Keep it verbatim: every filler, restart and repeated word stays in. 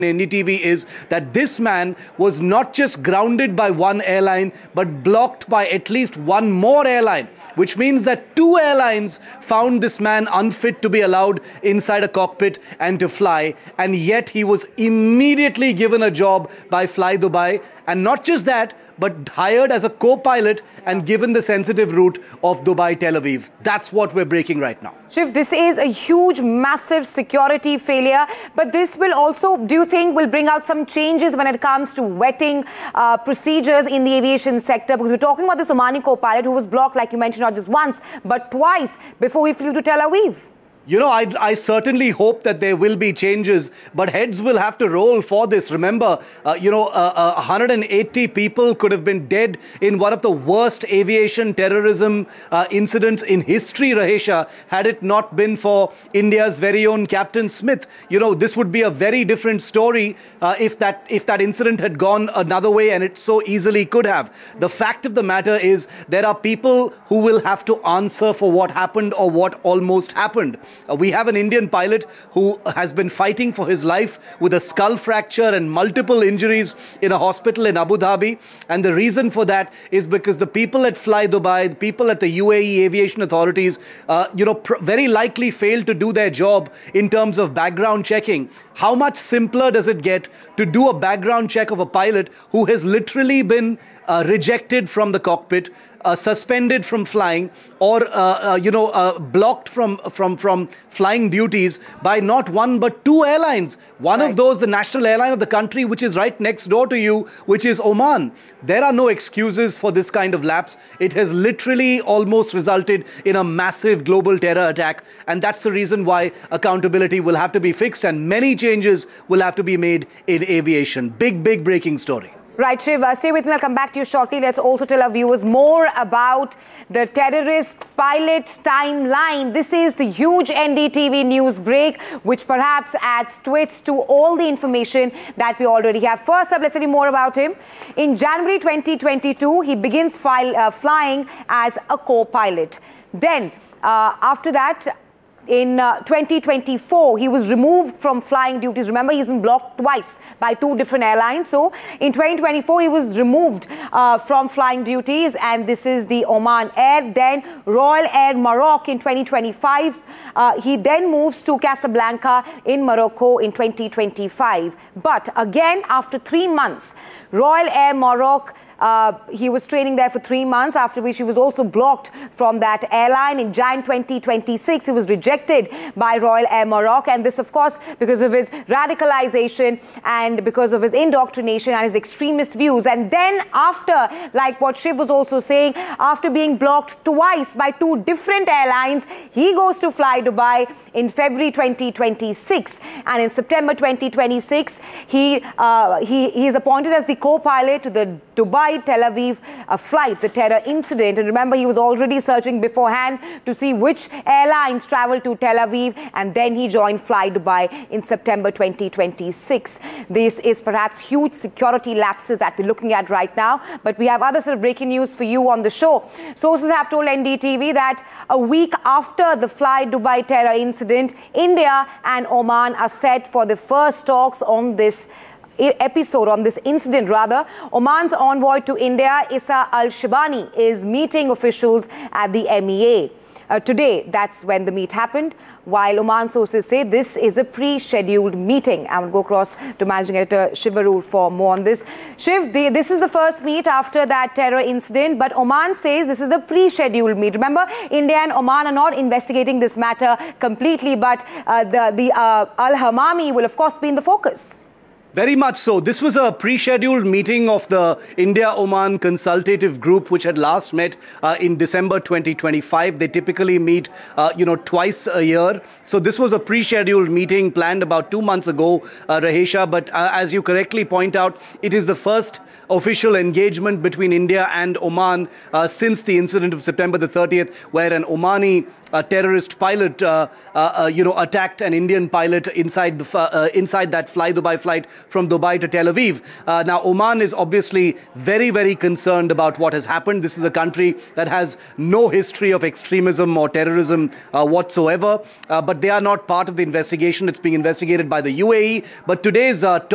N D T V is that this man was not just grounded by one airline, but blocked by at least one more airline, which means that two airlines found this man unfit to be allowed inside a cockpit and to fly, and yet he was immediately given a job by Fly Dubai, and not just that, but hired as a co-pilot and given the sensitive route of Dubai-Tel Aviv. That's what we're breaking right now. Shiv, this is a huge, massive security failure, but this will also, do you think, will bring out some changes when it comes to vetting uh, procedures in the aviation sector? Because we're talking about this Omani co-pilot who was blocked, like you mentioned, not just once, but twice before he flew to Tel Aviv. You know, I, I certainly hope that there will be changes, but heads will have to roll for this. Remember, uh, you know, uh, uh, one hundred eighty people could have been dead in one of the worst aviation terrorism uh, incidents in history, Rahesha, had it not been for India's very own Captain Smith. You know, this would be a very different story uh, if that if that incident had gone another way, and it so easily could have. The fact of the matter is there are people who will have to answer for what happened or what almost happened. Uh, we have an Indian pilot who has been fighting for his life with a skull fracture and multiple injuries in a hospital in Abu Dhabi. And the reason for that is because the people at Fly Dubai, the people at the U A E aviation authorities, uh, you know, pr very likely failed to do their job in terms of background checking. How much simpler does it get to do a background check of a pilot who has literally been uh, rejected from the cockpit, Uh, suspended from flying, or uh, uh, you know, uh, blocked from from from flying duties by not one but two airlines. One right. of those, the national airline of the country, which is right next door to you, which is Oman. There are no excuses for this kind of lapse. It has literally almost resulted in a massive global terror attack, and that's the reason why accountability will have to be fixed, and many changes will have to be made in aviation. Big, big breaking story. Right, Shiv, uh, stay with me. I'll come back to you shortly. Let's also tell our viewers more about the terrorist pilot timeline. This is the huge N D T V news break, which perhaps adds twists to all the information that we already have. First up, let's tell you more about him. In January twenty twenty-two, he begins file, uh, flying as a co-pilot. Then, uh, after that, in uh, twenty twenty-four, he was removed from flying duties. Remember, he's been blocked twice by two different airlines. So in twenty twenty-four, he was removed uh, from flying duties, and this is the Oman Air. Then Royal Air Maroc in twenty twenty-five. Uh, he then moves to Casablanca in Morocco in twenty twenty-five. But again, after three months, Royal Air Maroc, Uh, he was training there for three months, after which he was also blocked from that airline. In January twenty twenty-six, he was rejected by Royal Air Maroc, and this, of course, because of his radicalization and because of his indoctrination and his extremist views. And then after, like what Shiv was also saying, after being blocked twice by two different airlines, he goes to Fly Dubai in February twenty twenty-six. And in September twenty twenty-six, he, uh, he, he is appointed as the co-pilot to the Dubai Tel Aviv uh, flight, the terror incident. And remember, he was already searching beforehand to see which airlines traveled to Tel Aviv, and then he joined Fly Dubai in September twenty twenty-six. This is perhaps huge security lapses that we're looking at right now, but we have other sort of breaking news for you on the show. Sources have told N D T V that a week after the Fly Dubai terror incident, India and Oman are set for the first talks on this episode, on this incident rather. Oman's envoy to India, Issa Al-Shibani, is meeting officials at the M E A. Uh, today, that's when the meet happened, while Oman sources say this is a pre-scheduled meeting. I will go across to Managing Editor Shiv Arur for more on this. Shiv, the, this is the first meet after that terror incident, but Oman says this is a pre-scheduled meet. Remember, India and Oman are not investigating this matter completely, but uh, the, the uh, Al-Hamami will, of course, be in the focus. Very much so. This was a pre-scheduled meeting of the India-Oman Consultative Group, which had last met uh, in December twenty twenty-five. They typically meet, uh, you know, twice a year. So this was a pre-scheduled meeting planned about two months ago, uh, Rahesha. But uh, as you correctly point out, it is the first official engagement between India and Oman uh, since the incident of September the thirtieth, where an Omani uh, terrorist pilot, uh, uh, uh, you know, attacked an Indian pilot inside the uh, inside that Fly Dubai flight from Dubai to Tel Aviv. Uh, now, Oman is obviously very, very concerned about what has happened. This is a country that has no history of extremism or terrorism uh, whatsoever, uh, but they are not part of the investigation. It's being investigated by the U A E. But today's uh,